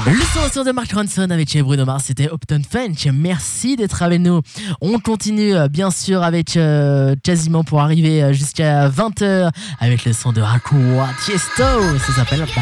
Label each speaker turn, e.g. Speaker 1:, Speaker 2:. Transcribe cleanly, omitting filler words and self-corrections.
Speaker 1: Le son de Mark Ronson avec Bruno Mars, c'était Upton Funk. Merci d'être avec nous. On continue bien sûr avec quasiment pour arriver jusqu'à 20h avec le son de Aqua Tiesto. Ça s'appelle